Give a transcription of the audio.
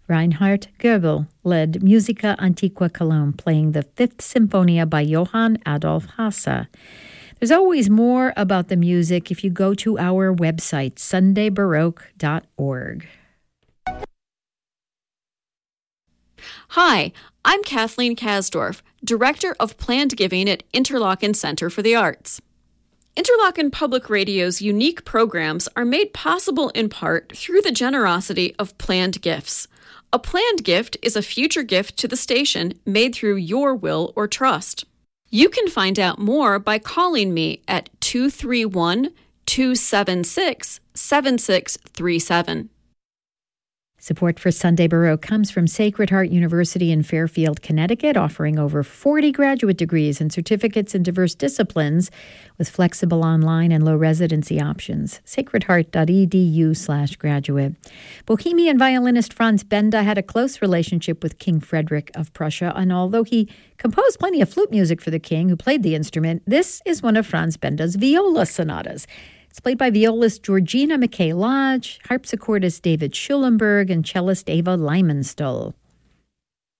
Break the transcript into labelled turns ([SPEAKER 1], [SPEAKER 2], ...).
[SPEAKER 1] Reinhard Goebel led Musica Antiqua Cologne, playing the Fifth Symphonia by Johann Adolf Hasse. There's always more about the music if you go to our website, sundaybaroque.org.
[SPEAKER 2] Hi, I'm Kathleen Kasdorf, Director of Planned Giving at Interlochen Center for the Arts. Interlochen Public Radio's unique programs are made possible in part through the generosity of planned gifts. A planned gift is a future gift to the station made through your will or trust. You can find out more by calling me at 231-276-7637.
[SPEAKER 1] Support for Sunday Baroque comes from Sacred Heart University in Fairfield, Connecticut, offering over 40 graduate degrees and certificates in diverse disciplines with flexible online and low residency options. sacredheart.edu/graduate. Bohemian violinist Franz Benda had a close relationship with King Frederick of Prussia, and although he composed plenty of flute music for the king who played the instrument, this is one of Franz Benda's viola sonatas. It's played by violist Georgina McKay Lodge, harpsichordist David Schulenberg, and cellist Ava Lymanstol.